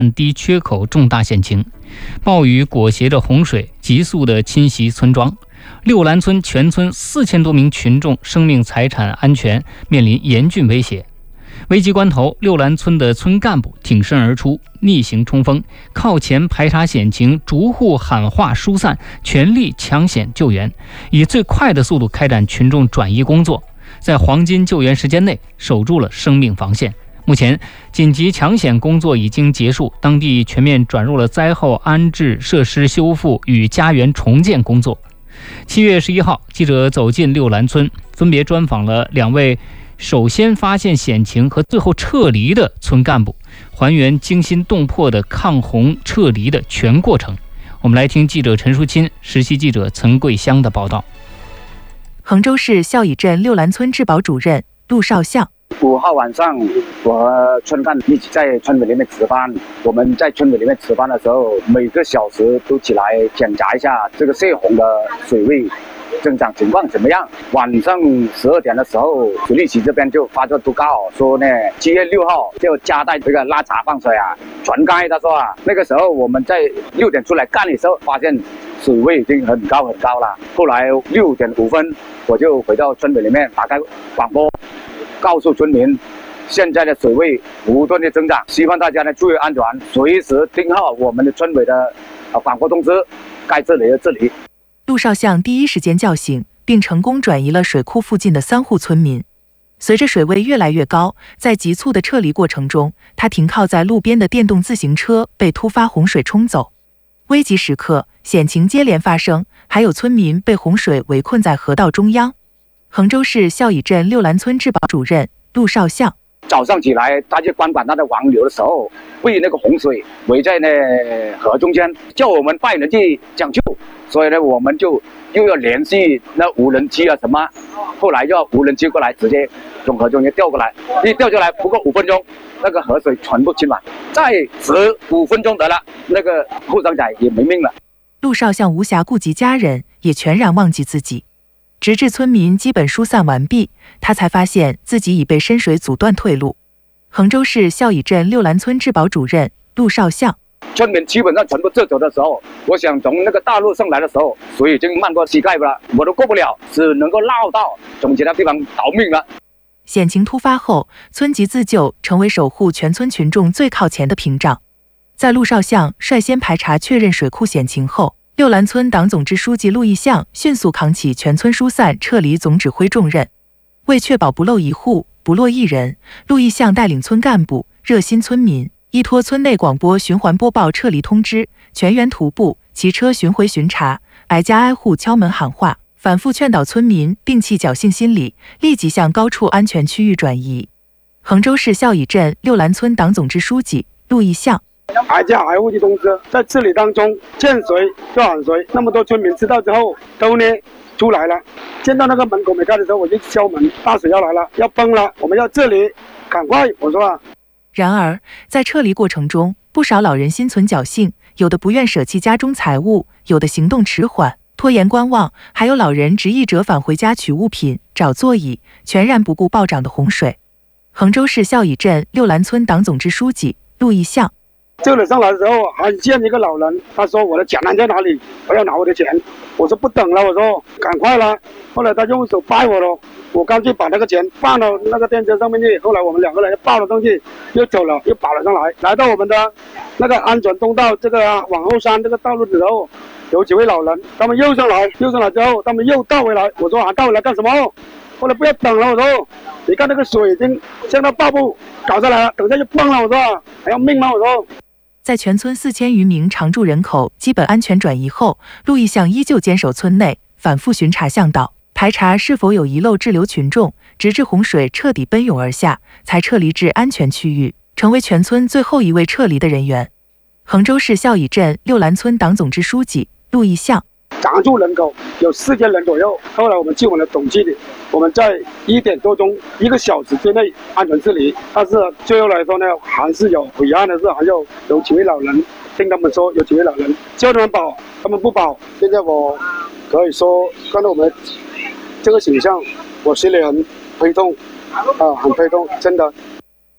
堤缺口重大险情，暴雨裹挟着洪水急速地侵袭村庄，六兰村全村4000多名群众生命财产安全面临严峻威胁。危急关头，六兰村的村干部挺身而出，逆行冲锋，靠前排查险情，逐户喊话疏散，全力抢险救援，以最快的速度开展群众转移工作，在黄金救援时间内守住了生命防线。目前，紧急抢险工作已经结束，当地全面转入了灾后安置、设施修复与家园重建工作。7月11号，记者走进六兰村，分别专访了2位首先发现险情和最后撤离的村干部，还原惊心动魄的抗洪撤离的全过程。我们来听记者陈淑钦、实习记者岑桂香的报道。 衡州市孝乙镇六兰村治保主任陆少相 5号晚上，我和村干一起在村委里面值班。我们在村委里面值班的时候，每个小时都起来检查一下这个泄洪的水位增长情况怎么样。晚上12点的时候，水利局这边就发出督告说呢，7月6号就加大这个拉闸放水啊，全开。他说那个时候我们在6点出来干的时候，发现水位已经很高了。后来6点5分，我就回到村委里面打开广播，告诉村民，现在的水位不断的增长，希望大家呢注意安全，随时听候我们的村委的广播通知，该治理的治理。 陆少相第一时间叫醒，并成功转移了水库附近的3户村民。随着水位越来越高，在急促的撤离过程中，他停靠在路边的电动自行车被突发洪水冲走。危急时刻，险情接连发生，还有村民被洪水围困在河道中央。衡州市孝乙镇六兰村治保主任陆少相早上起来，他去管他的网流的时候，被那个洪水围在那河中间，叫我们派人去抢救。所以呢，我们就又要联系那无人机啊什么，后来要无人机过来，直接从河中间调过来，一调过来不过5分钟，那个河水全部清完，再15分钟得了，那个护伤仔也没命了。 陆少相无暇顾及家人，也全然忘记自己。直至村民基本疏散完毕，他才发现自己已被深水阻断退路。衡州市孝乙镇六兰村治保主任陆少相， 村民基本上全部撤走的时候，我想从那个大路上来的时候，水已经漫过膝盖了，我都过不了，只能够绕道从其他地方逃命了。 险情突发后，村级自救成为守护全村群众最靠前的屏障。在陆少相率先排查确认水库险情后，六兰村党总支书记陆义相迅速扛起全村疏散撤离总指挥重任。为确保不漏一户、不落一人，陆义相带领村干部、热心村民依托村内广播循环播报撤离通知，全员徒步、骑车巡回巡查，挨家挨户敲门喊话，反复劝导村民摒弃侥幸心理，立即向高处安全区域转移。衡州市孝乙镇六兰村党总支书记陆义相， 挨家挨户的通知，在治理当中见谁就喊谁，那么多村民知道之后都呢出来了。见到那个门口没开的时候，我就敲门，大水要来了，要崩了，我们要治理，赶快，我说然而在撤离过程中，不少老人心存侥幸，有的不愿舍弃家中财物，有的行动迟缓拖延观望，还有老人执意折返回家取物品、找座椅，全然不顾暴涨的洪水。衡州市孝乙镇六兰村党总支书记陆义相， 救了上来的时候，还见一个老人，他说我的钱囊在哪里？我要拿我的钱。我说不等了，我说赶快了。后来他用手掰我了，我干脆把那个钱放到那个电车上面去。后来我们2个人抱了上去，又走了，又跑了上来，来到我们的那个安全通道这个往后山这个道路的时候，有几位老人，他们又上来之后，他们又倒回来。我说还倒回来干什么？后来不要等了，我说你看那个水已经像那瀑布搞上来了，等下就崩了，我说还要命吗？我说。 在全村4000余名常住人口基本安全转移后，陆义相依旧坚守村内，反复巡查向导，排查是否有遗漏滞留群众，直至洪水彻底奔涌而下，才撤离至安全区域，成为全村最后一位撤离的人员。衡州市孝乙镇六兰村党总支书记陆义相， 常住人口有4000人左右。后来我们据我们的统计的，我们在1点多钟1个小时之内安全治理。但是最后来说呢，还是有遗憾的是，还有几位老人，听他们说有几位老人叫他们保，他们不保。现在我可以说看到我们这个景象，我心里很悲痛很悲痛，真的。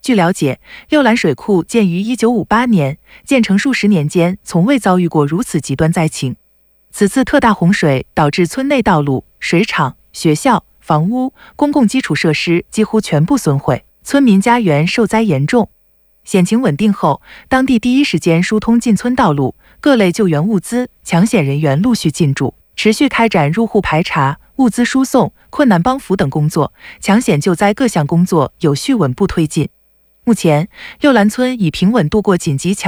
据了解，六兰水库建于1958年，建成数十年间从未遭遇过如此极端灾情。此次特大洪水导致村内道路、水厂、学校、房屋、公共基础设施几乎全部损毁，村民家园受灾严重。险情稳定后，当地第一时间疏通进村道路，各类救援物资、抢险人员陆续进驻，持续开展入户排查、物资输送、困难帮扶等工作，抢险救灾各项工作有序稳步推进。目前，六兰村已平稳度过紧急抢